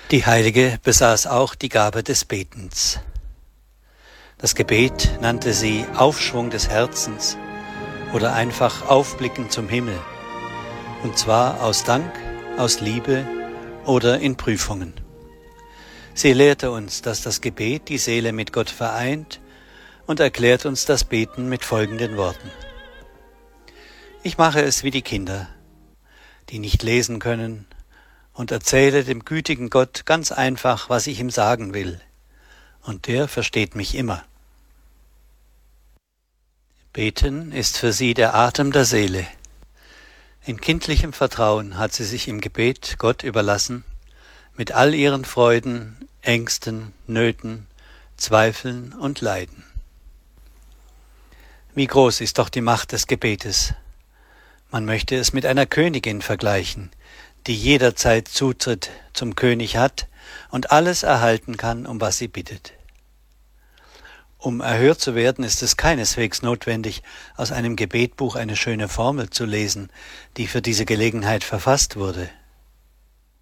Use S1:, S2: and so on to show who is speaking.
S1: Die Heilige besaß auch die Gabe des Betens. Das Gebet nannte sie Aufschwung des Herzens oder einfach Aufblicken zum Himmel, und zwar aus Dank, aus Liebe oder in Prüfungen. Sie lehrte uns, dass das Gebet die Seele mit Gott vereint und erklärt uns das Beten mit folgenden Worten. Ich mache es wie die Kinder, die nicht lesen können, und erzähle dem gütigen Gott ganz einfach, was ich ihm sagen will, und der versteht mich immer. Beten ist für sie der Atem der Seele. In kindlichem Vertrauen hat sie sich im Gebet Gott überlassen, mit all ihren Freuden, Ängsten, Nöten, Zweifeln und Leiden. Wie groß ist doch die Macht des Gebetes? Man möchte es mit einer Königin vergleichen, die jederzeit Zutritt zum König hat und alles erhalten kann, um was sie bittet. Um erhört zu werden, ist es keineswegs notwendig, aus einem Gebetbuch eine schöne Formel zu lesen, die für diese Gelegenheit verfasst wurde.